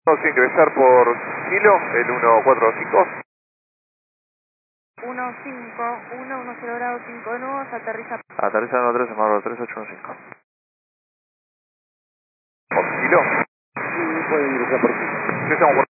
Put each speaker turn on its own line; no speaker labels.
Vamos a ingresar por kilo, el 145.
1-5-1-1-0 grado 5 de nuevo, se aterriza.
Aterriza 13, Marlboro 3815.
¿Por kilo?
Sí, puede ingresar por aquí.
Ingresamos por